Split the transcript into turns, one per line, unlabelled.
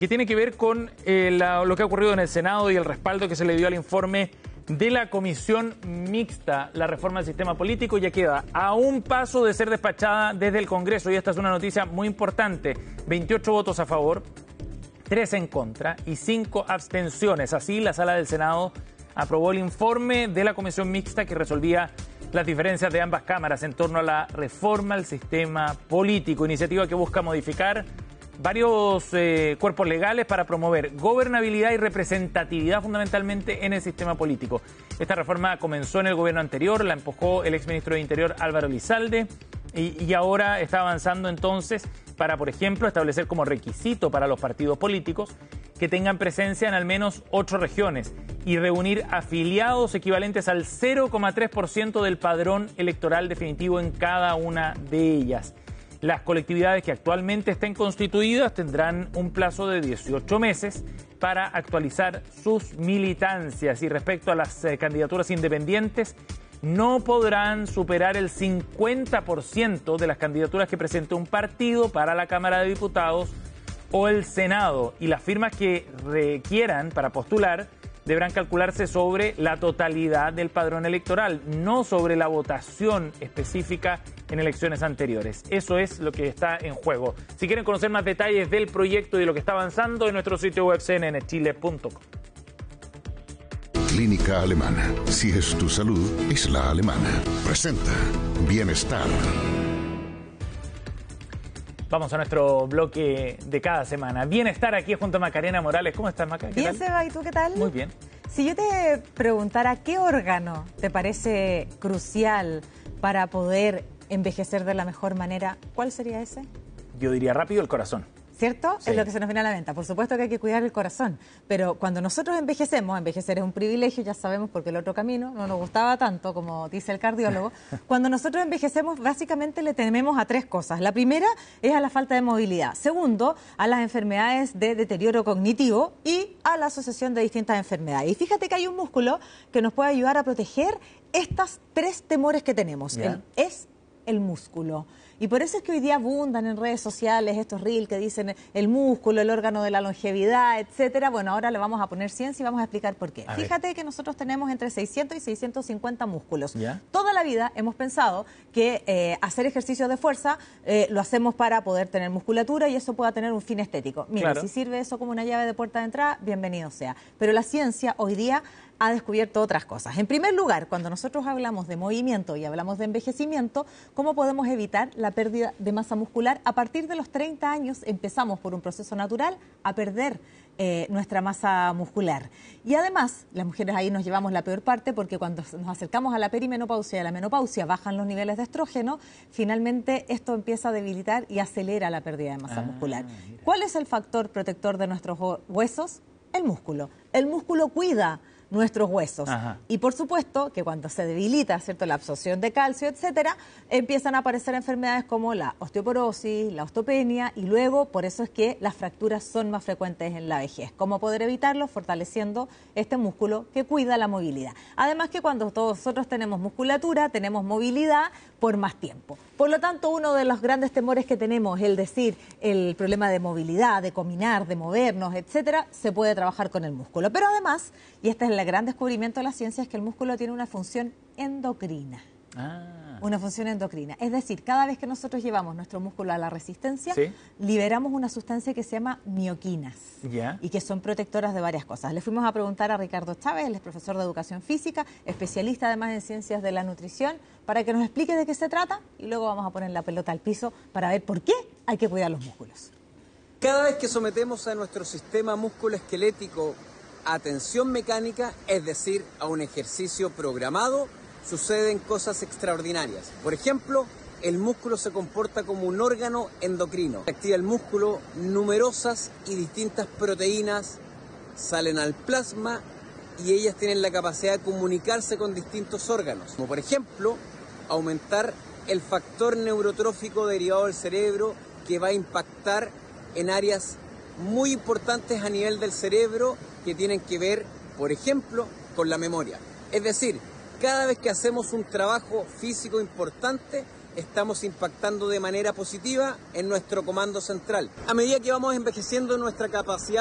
que tiene que ver con lo que ha ocurrido en el Senado y el respaldo que se le dio al informe de la Comisión Mixta. La reforma del sistema político ya queda a un paso de ser despachada desde el Congreso, y esta es una noticia muy importante. 28 votos a favor, 3 en contra y 5 abstenciones. Así, la Sala del Senado aprobó el informe de la Comisión Mixta que resolvía las diferencias de ambas cámaras en torno a la reforma al sistema político, iniciativa que busca modificar varios cuerpos legales para promover gobernabilidad y representatividad fundamentalmente en el sistema político. Esta reforma comenzó en el gobierno anterior, la empujó el exministro de Interior Álvaro Elizalde y ahora está avanzando entonces para, por ejemplo, establecer como requisito para los partidos políticos que tengan presencia en al menos 8 regiones y reunir afiliados equivalentes al 0,3% del padrón electoral definitivo en cada una de ellas. Las colectividades que actualmente estén constituidas tendrán un plazo de 18 meses para actualizar sus militancias, y respecto a las candidaturas independientes, no podrán superar el 50% de las candidaturas que presente un partido para la Cámara de Diputados o el Senado, y las firmas que requieran para postular deberán calcularse sobre la totalidad del padrón electoral, no sobre la votación específica en elecciones anteriores. Eso es lo que está en juego. Si quieren conocer más detalles del proyecto y de lo que está avanzando, en nuestro sitio web cnnchile.com.
Clínica Alemana. Si es tu salud, es la alemana. Presenta Bienestar.
Vamos a nuestro bloque de cada semana. Bienestar, aquí junto a Macarena Morales. ¿Cómo estás, Maca?
Bien, Seba, ¿y tú qué tal?
Muy bien.
Si yo te preguntara qué órgano te parece crucial para poder envejecer de la mejor manera, ¿cuál sería ese?
Yo diría rápido el corazón.
¿Cierto?
Sí.
Es lo que se nos viene a la mente. Por supuesto que hay que cuidar el corazón, pero cuando nosotros envejecemos, envejecer es un privilegio, ya sabemos, porque el otro camino no nos gustaba tanto, como dice el cardiólogo. Cuando nosotros envejecemos, básicamente le tememos a 3 cosas. La primera es a la falta de movilidad. Segundo, a las enfermedades de deterioro cognitivo y a la asociación de distintas enfermedades. Y fíjate que hay un músculo que nos puede ayudar a proteger estas 3 temores que tenemos. Es el músculo. Y por eso es que hoy día abundan en redes sociales estos reels que dicen el músculo, el órgano de la longevidad, etcétera. Bueno, ahora le vamos a poner ciencia y vamos a explicar por qué. Fíjate que nosotros tenemos entre 600 y 650 músculos. Toda la vida hemos pensado que hacer ejercicio de fuerza lo hacemos para poder tener musculatura y eso pueda tener un fin estético. Mira, si sirve eso como una llave de puerta de entrada, bienvenido sea. Pero la ciencia hoy día ha descubierto otras cosas. En primer lugar, cuando nosotros hablamos de movimiento y hablamos de envejecimiento, ¿cómo podemos evitar la pérdida de masa muscular? A partir de los 30 años empezamos por un proceso natural a perder nuestra masa muscular. Y además, las mujeres ahí nos llevamos la peor parte, porque cuando nos acercamos a la perimenopausia y a la menopausia bajan los niveles de estrógeno, finalmente esto empieza a debilitar y acelera la pérdida de masa muscular. ¿Cuál es el factor protector de nuestros huesos? El músculo. El músculo cuida nuestros huesos. Y por supuesto que cuando se debilita, ¿cierto?, la absorción de calcio, etcétera, empiezan a aparecer enfermedades como la osteoporosis, la osteopenia, y luego por eso es que las fracturas son más frecuentes en la vejez. ¿Cómo poder evitarlo? Fortaleciendo este músculo que cuida la movilidad. Además que cuando todos nosotros tenemos musculatura, tenemos movilidad por más tiempo. Por lo tanto, uno de los grandes temores que tenemos, el problema de movilidad, de caminar, de movernos, etcétera, se puede trabajar con el músculo. Pero además, y este es el gran descubrimiento de la ciencia, es que el músculo tiene una función endocrina. Una función endocrina. Es decir, cada vez que nosotros llevamos nuestro músculo a la resistencia, liberamos una sustancia que se llama mioquinas y que son protectoras de varias cosas. Le fuimos a preguntar a Ricardo Chávez, él es profesor de educación física, especialista además en ciencias de la nutrición, para que nos explique de qué se trata, y luego vamos a poner la pelota al piso para ver por qué hay que cuidar los músculos.
Cada vez que sometemos a nuestro sistema musculoesquelético a tensión mecánica, es decir, a un ejercicio programado, suceden cosas extraordinarias. Por ejemplo, el músculo se comporta como un órgano endocrino. Activa el músculo, numerosas y distintas proteínas salen al plasma y ellas tienen la capacidad de comunicarse con distintos órganos. Como por ejemplo, aumentar el factor neurotrófico derivado del cerebro, que va a impactar en áreas muy importantes a nivel del cerebro que tienen que ver, por ejemplo, con la memoria. Es decir, cada vez que hacemos un trabajo físico importante, estamos impactando de manera positiva en nuestro comando central. A medida que vamos envejeciendo, nuestra capacidad